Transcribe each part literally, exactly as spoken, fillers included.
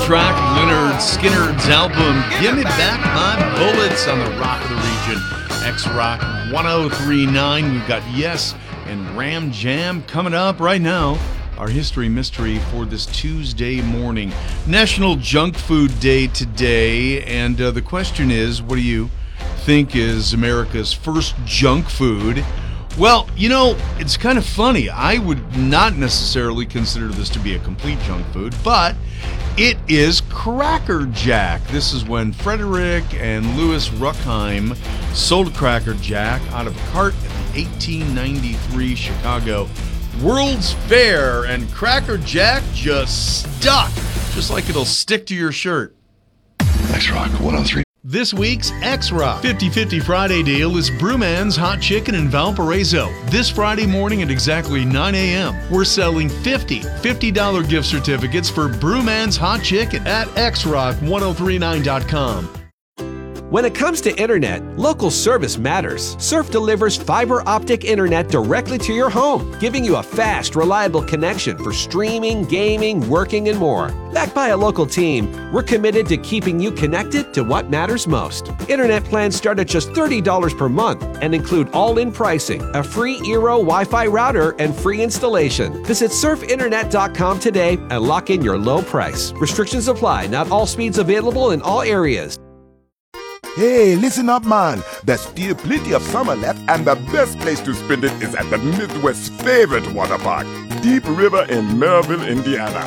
track of Leonard Skinner's album, Give Me Back My Bullets, on the Rock of the Region. X-Rock one oh three point nine. We've got Yes and Ram Jam coming up right now. Our history mystery for this Tuesday morning. National Junk Food Day today, and uh, the question is, what do you think is America's first junk food? Well, you know, it's kind of funny. I would not necessarily consider this to be a complete junk food, but it is Cracker Jack. This is when Frederick and Louis Ruckheim sold Cracker Jack out of a cart at the eighteen ninety-three Chicago World's Fair, and Cracker Jack just stuck, just like it'll stick to your shirt. X-Rock one oh three. This week's X-Rock fifty fifty Friday deal is Brewman's Hot Chicken in Valparaiso. This Friday morning at exactly nine a.m., we're selling fifty fifty dollars gift certificates for Brewman's Hot Chicken at X Rock one oh three nine dot com. When it comes to internet, local service matters. Surf delivers fiber optic internet directly to your home, giving you a fast, reliable connection for streaming, gaming, working, and more. Backed by a local team, we're committed to keeping you connected to what matters most. Internet plans start at just thirty dollars per month and include all-in pricing, a free Eero Wi-Fi router, and free installation. Visit surf internet dot com today and lock in your low price. Restrictions apply. Not all speeds available in all areas. Hey, listen up, man. There's still plenty of summer left, and the best place to spend it is at the Midwest's favorite water park, Deep River in Maryville, Indiana.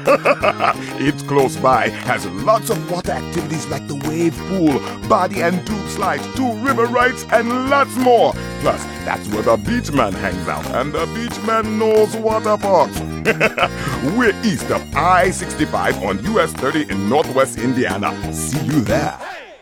It's close by, has lots of water activities like the wave pool, body and tube slides, two river rides, and lots more. Plus, that's where the Beachman hangs out, and the Beachman knows water parks. We're east of I sixty-five on U S thirty in Northwest Indiana. See you there.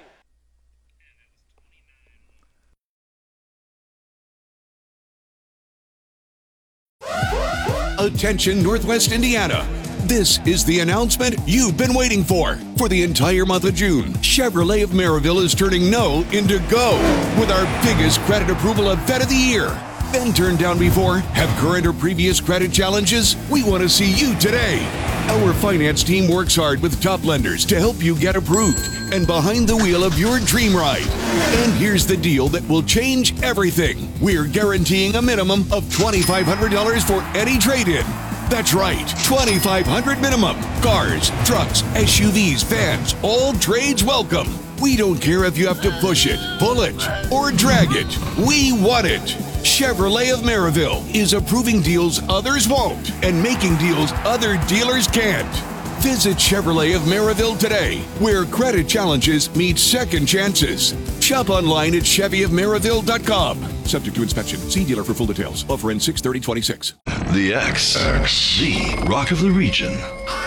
Attention Northwest Indiana. This is the announcement you've been waiting for. For the entire month of June, Chevrolet of Maryville is turning no into go with our biggest credit approval event of the year. Been turned down before? Have current or previous credit challenges? We want to see you today. Our finance team works hard with top lenders to help you get approved and behind the wheel of your dream ride. And here's the deal that will change everything. We're guaranteeing a minimum of twenty-five hundred dollars for any trade-in. That's right, twenty-five hundred dollars minimum. Cars, trucks, S U Vs, vans, all trades welcome. We don't care if you have to push it, pull it, or drag it. We want it. Chevrolet of Maryville is approving deals others won't and making deals other dealers can't. Visit Chevrolet of Maryville today, where credit challenges meet second chances. Shop online at chevy of maryville dot com. Subject to inspection. See dealer for full details. Offer ends six thirty twenty-six. The X, X, the Rock of the Region.